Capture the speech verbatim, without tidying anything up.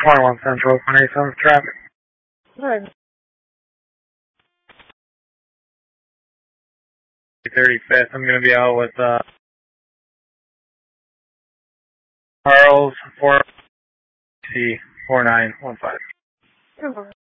twenty-one Central, one eighty-seven traffic. Good. thirty-fifth, I'm going to be out with uh, Charles, four C four nine one five.